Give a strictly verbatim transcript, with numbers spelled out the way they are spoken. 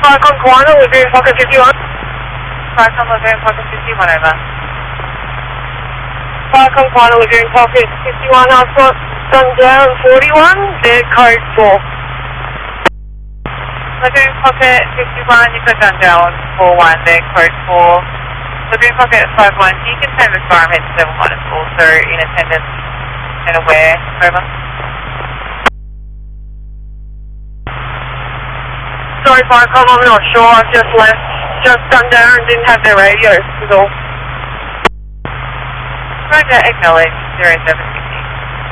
Falcon Guano, Lagoon Pocket fifty-one. Falcon Lagoon Pocket fifty-one, over. Falcon Guano, Lagoon Pocket fifty-one, I've got Sundown forty-one, their code four. Lagoon Pocket fifty-one, you've got Dundell four one, their code four. Lagoon Pocket five one, you can turn the Skyrim seven one is also in attendance and aware, over. Sorry, Falcon, I'm not sure, I've just left, just Sundown and didn't have their radio, is all. Roger, acknowledge, zero seven